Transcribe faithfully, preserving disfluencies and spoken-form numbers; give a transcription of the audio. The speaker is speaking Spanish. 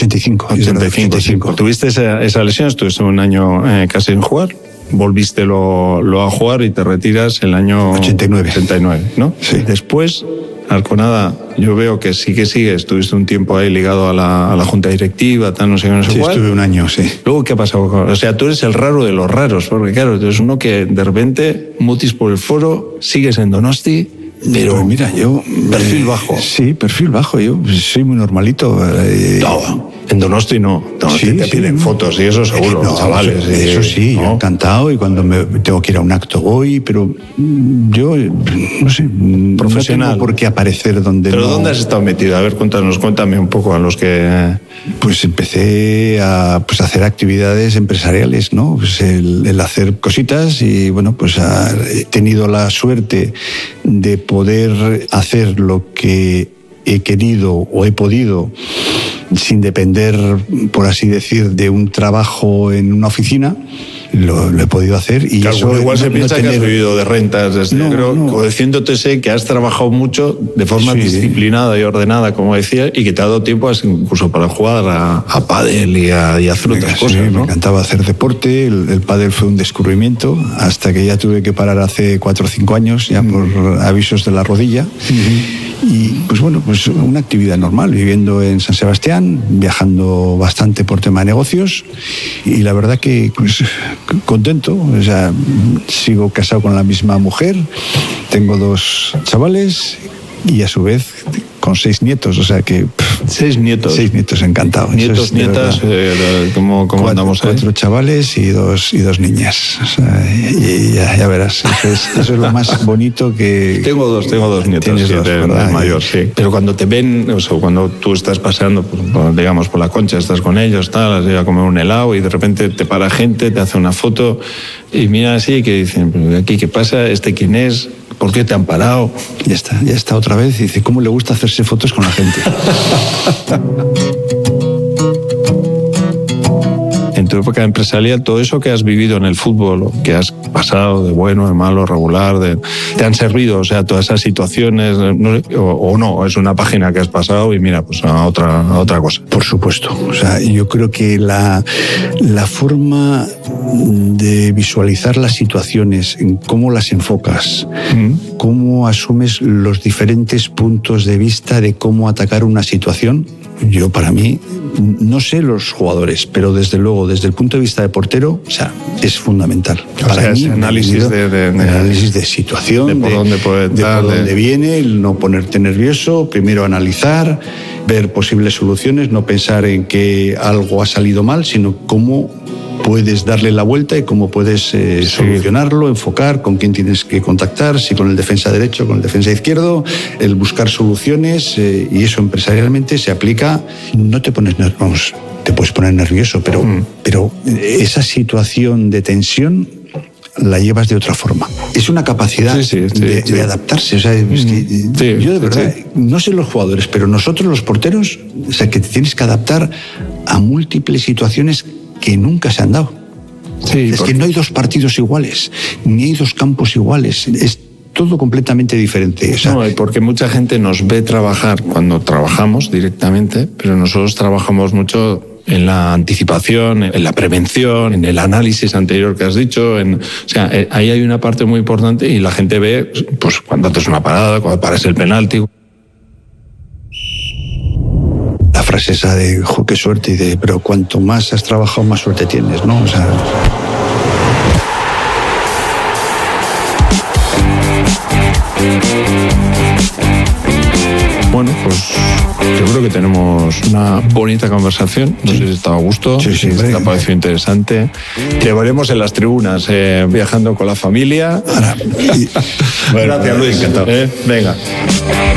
ochenta y cinco. ochenta y cinco, sí. Tuviste esa, esa lesión, estuviste un año eh, casi sin jugar. Volviste lo, lo a jugar y te retiras el año ochenta y nueve. ochenta y nueve, ¿no? Sí. Después, Arconada, yo veo que sí que sigues, estuviste un tiempo ahí ligado a la, a la junta directiva, tal, no sé qué, no sé Sí, cuál. estuve un año, sí. Luego, ¿qué ha pasado? O sea, tú eres el raro de los raros, porque claro, tú eres uno que de repente mutis por el foro, sigues en Donosti, pero Pues mira, yo... perfil eh, bajo. Sí, perfil bajo. Yo soy muy normalito. Eh, No, en Donosti no. Donosti Sí, te sí. piden fotos y eso seguro, no, chavales. Eso y- sí, ¿no? yo encantado, y cuando me tengo que ir a un acto voy, pero mm, yo, no sé, mm, Profesional. no tengo por qué aparecer donde Pero no... ¿dónde has estado metido? A ver, cuéntanos, cuéntame un poco a los que... Pues empecé a pues, hacer actividades empresariales, ¿no? Pues el, el hacer cositas y, bueno, pues a- he tenido la suerte de poder hacer lo que he querido o he podido sin depender, por así decir, de un trabajo en una oficina. Lo, lo he podido hacer y Claro, eso bueno, igual no- se no piensa que has tener- vivido de rentas. Desde, No, creo, no. conociéndote sé que has trabajado mucho de forma Sí. disciplinada y ordenada, como decía, y que te ha dado tiempo incluso para jugar a, a pádel y a, y a hacer otras Sí, cosas, me ¿no? encantaba hacer deporte, el, el pádel fue un descubrimiento, hasta que ya tuve que parar hace cuatro o cinco años, ya por avisos de la rodilla. Y pues bueno, pues una actividad normal, viviendo en San Sebastián, viajando bastante por tema de negocios, y la verdad que pues contento. O sea, sigo casado con la misma mujer, tengo dos chavales y a su vez con seis nietos, o sea que... pff, Seis nietos. Seis nietos, encantado. Eso Nietos, es de nietas, verdad. eh, ¿cómo, cómo Cuatro, andamos ahí? cuatro chavales y dos, y dos niñas. O sea, y, y ya, ya verás, eso es, eso es lo más bonito que... Tengo dos, tengo dos nietos, Tienes sí, dos, de- ¿verdad? de mayor, sí. Pero cuando te ven, o sea, cuando tú estás paseando, por, por, digamos, por la Concha, estás con ellos, tal, has ido a comer un helado y de repente te para gente, te hace una foto y mira así que dicen, "¿Pero aquí qué pasa? ¿Este quién es? ¿Por qué te han parado?" Ya está, ya está otra vvez. Y dice, ¿cómo le gusta hacerse fotos con la gente? En tu época empresarial, todo eso que has vivido en el fútbol, o que has pasado de bueno, de malo, regular, de, te han servido, o sea, todas esas situaciones, no sé, o, o no, es una página que has pasado y mira, pues a otra, a otra cosa. Por supuesto. O sea, yo creo que la, la forma de visualizar las situaciones, en cómo las enfocas, Mm. cómo asumes los diferentes puntos de vista de cómo atacar una situación, yo para mí, no sé los jugadores, pero desde luego, desde el punto de vista de portero, o sea, es fundamental. O para sea, mí, ese análisis de- de- de- análisis de situación, de por dónde puede de entrar, por de- dónde viene, el no ponerte nervioso, primero analizar, ver posibles soluciones, no pensar en que algo ha salido mal, sino cómo puedes darle la vuelta y cómo puedes eh, solucionarlo, enfocar, con quién tienes que contactar, si con el defensa derecho, con el defensa izquierdo, el buscar soluciones, eh, y eso empresarialmente se aplica. No te pones nervioso, vamos, te puedes poner nervioso, pero, Mm. pero esa situación de tensión la llevas de otra forma. Es una capacidad Sí, sí, sí, de, sí. de adaptarse. O sea, es que, Sí, yo de sí, verdad, sí. no sé los jugadores, pero nosotros los porteros, o sea, que te tienes que adaptar a múltiples situaciones que nunca se han dado. Sí, Es porque- que no hay dos partidos iguales, ni hay dos campos iguales. Es todo completamente diferente. O sea, No, y porque mucha gente nos ve trabajar cuando trabajamos directamente, pero nosotros trabajamos mucho en la anticipación, en la prevención, en el análisis anterior que has dicho. En, o sea, eh, ahí hay una parte muy importante y la gente ve pues, cuando haces una parada, cuando paras el penalti. la frase esa de, jo, qué suerte, y de, pero cuanto más has trabajado, más suerte tienes, ¿no? O sea... Bueno, pues yo creo que tenemos una bonita conversación. No sé si estaba a gusto, Sí, sí, si te ha hombre. parecido interesante. Te veremos en las tribunas, eh, viajando con la familia. Ahora, y- Gracias, Luis. Encantado. Eh, venga.